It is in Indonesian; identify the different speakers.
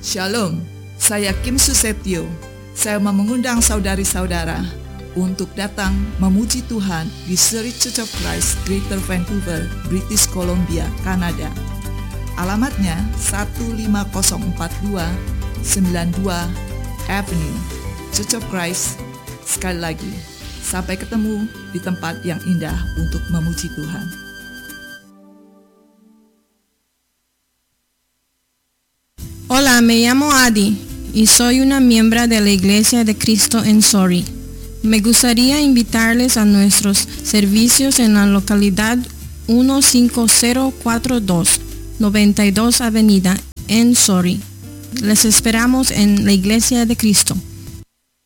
Speaker 1: Shalom, saya Kim Susetio. Saya mau mengundang saudari-saudara untuk datang memuji Tuhan di Street Church of Christ, Greater Vancouver, British Columbia, Kanada. Alamatnya 15042 92 Avenue, Church of Christ. Sekali lagi, sampai ketemu di tempat yang indah untuk memuji Tuhan.
Speaker 2: Hola, me llamo Adi y soy una miembro de la Iglesia de Cristo en Surrey. Me gustaría invitarles a nuestros servicios en la localidad 15042 92 Avenida en Surrey. Les esperamos en la Iglesia de Cristo.